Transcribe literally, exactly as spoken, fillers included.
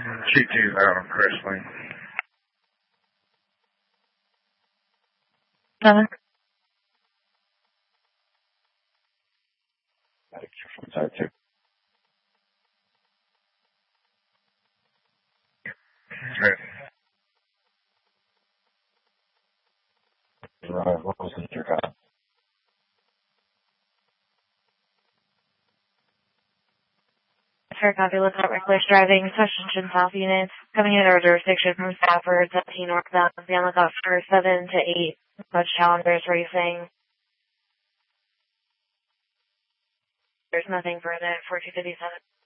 two two out on Crestley. Seven. From side two. Right. Right. What was the your cop? Fair copy, lookout reckless driving, Washington South units, coming in our jurisdiction from Stafford, seventeen northbound, be on lookout for seven to eight, much challengers racing. There's nothing further, fourteen fifty-seven.